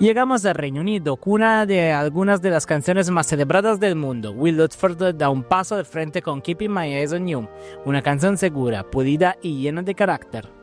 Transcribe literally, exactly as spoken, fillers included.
Llegamos al Reino Unido, cuna de algunas de las canciones más celebradas del mundo. Will Lutford da un paso al frente con Keeping My Eyes on You, una canción segura, pulida y llena de carácter.